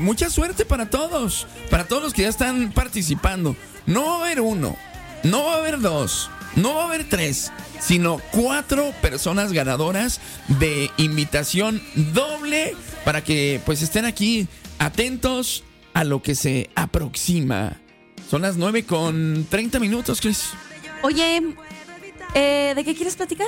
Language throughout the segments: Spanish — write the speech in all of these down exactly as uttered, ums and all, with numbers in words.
mucha suerte para todos, para todos los que ya están participando. No va a haber uno, no va a haber dos, no va a haber tres, sino cuatro personas ganadoras de invitación doble para que pues estén aquí atentos a lo que se aproxima. Son las nueve con treinta minutos, Chris. Oye, eh, ¿de qué quieres platicar?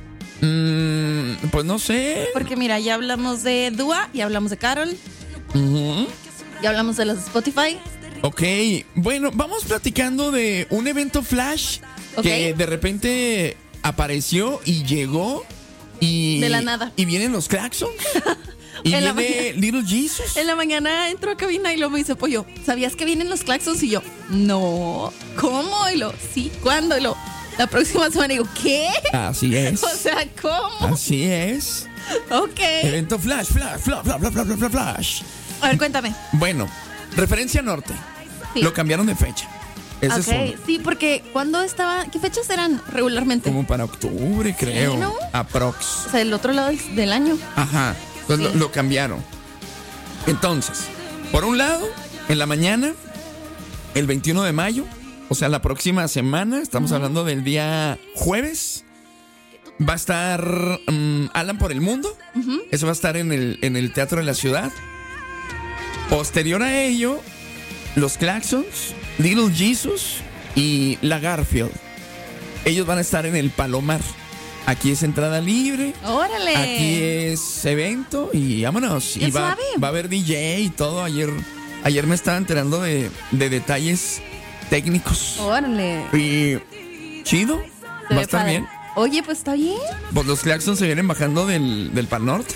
Mm, pues no sé. Porque mira, ya hablamos de Dua, ya hablamos de Karol, Uh-huh. ya hablamos de los Spotify. Ok, bueno, vamos platicando de un evento flash que Ok. de repente apareció y llegó y... De la nada. Y vienen los claxons. Y En la viene Little Jesus. En la mañana entró a cabina y luego me dice, Pollo, ¿sabías que vienen los claxons? Y yo, no, ¿cómo? Y lo, sí, ¿cuándo? Y lo, la próxima semana. Y digo, ¿qué? Así es. O sea, ¿cómo? Así es. Ok. Evento flash, flash, flash, flash, flash, flash, flash, flash. A ver, cuéntame. Bueno, referencia norte. Sí. Lo cambiaron de fecha. Ese es Ok, uno. sí, porque ¿cuándo estaba? ¿Qué fechas eran regularmente? Como para octubre, creo. Sí, ¿no? Aprox. O sea, el otro lado del, del año. Ajá. Entonces Sí. lo, lo cambiaron. Entonces, por un lado, en la mañana, el veintiuno de mayo, o sea, la próxima semana, estamos uh-huh. hablando del día jueves, va a estar um, Alan por el Mundo. Uh-huh. Eso va a estar en el, en el Teatro de la Ciudad. Posterior a ello, los Claxons, Little Jesus y la Garfield. Ellos van a estar en el Palomar. Aquí es entrada libre. ¡Órale! Aquí es evento y vámonos. Y va, va a haber D J y todo. Ayer, ayer me estaba enterando de, de detalles técnicos. ¡Órale! Y chido. Se va a estar padre. bien. Oye, pues está bien. Pues los Claxons se vienen bajando del, del Pal Norte.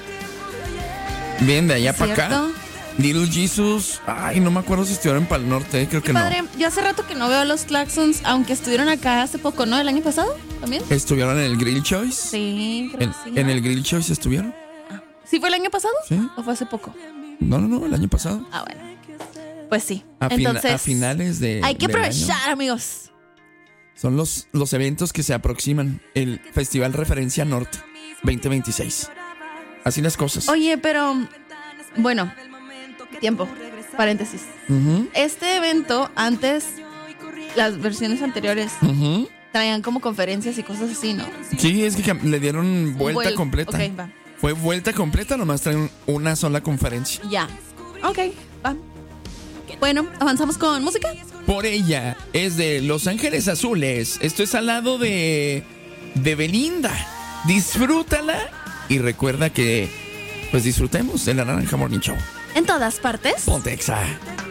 Bien, de allá para acá. Little Jesus, ay, no me acuerdo si estuvieron en Pal Norte, creo que padre, no. Yo hace rato que no veo a los Claxons, aunque estuvieron acá hace poco, ¿no? ¿El año pasado también? ¿Estuvieron en el Grill Choice? Sí, creo en, que sí. ¿En el Grill Choice estuvieron? ¿Sí fue el año pasado? Sí. ¿O fue hace poco? No, no, no, el año pasado. Ah, bueno. Pues sí. A, fina, Entonces, a finales de hay que del aprovechar, año. amigos. Son los, los eventos que se aproximan. El Festival Referencia Norte veinte veintiséis. Así las cosas. Oye, pero bueno, tiempo, paréntesis. Uh-huh. Este evento, antes, las versiones anteriores uh-huh. traían como conferencias y cosas así, ¿no? Sí, es que le dieron vuelta Vuel- completa. Okay, va. Fue vuelta completa, nomás traen una sola conferencia. Ya. Ok, va. Bueno, ¿avanzamos con música? Por ella, es de Los Ángeles Azules. Esto es al lado de, de Belinda. Disfrútala y recuerda que pues disfrutemos de la Naranja Morning Show. En todas partes. Ponte Exa.